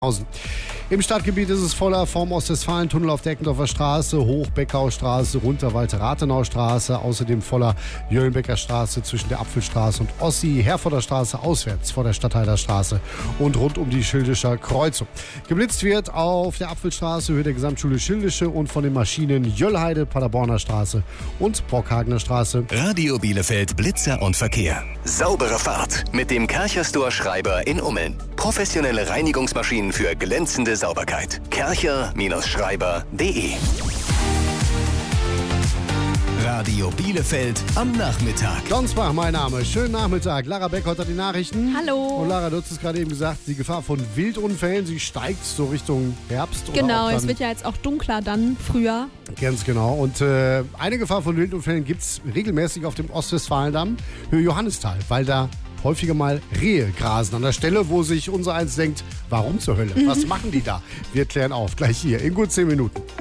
Im Stadtgebiet ist es voller vom Ostwestfalen-Tunnel auf der Eckendorfer Straße, Hoch-Beckau-Straße, runter Walter-Rathenau-Straße, außerdem voller Jöllenbecker Straße zwischen der Apfelstraße und Ossi, Herforder Straße auswärts vor der Stadtheider Straße und rund um die Schildischer Kreuzung. Geblitzt wird auf der Apfelstraße, Höhe der Gesamtschule Schildische und von den Maschinen Jöllheide, Paderborner Straße und Bockhagener Straße. Radio Bielefeld Blitzer und Verkehr. Saubere Fahrt mit dem Kärcher-Store Schreiber in Ummeln. Professionelle Reinigungsmaschinen für glänzende Sauberkeit. Kärcher-Schreiber.de. Radio Bielefeld am Nachmittag. Gonsbach, mein Name. Schönen Nachmittag. Lara Beckholt hat die Nachrichten. Hallo. Und Lara, du hast es gerade eben gesagt, die Gefahr von Wildunfällen, sie steigt so Richtung Herbst. Genau, oder es wird ja jetzt auch dunkler dann, früher. Ganz genau. Und eine Gefahr von Wildunfällen gibt es regelmäßig auf dem Ostwestfalendamm, Höhe Johannisthal, weil da häufiger mal Rehe grasen an der Stelle, wo sich unser Eins denkt, warum zur Hölle? Was machen die da? Wir klären auf, gleich hier in gut 10 Minuten.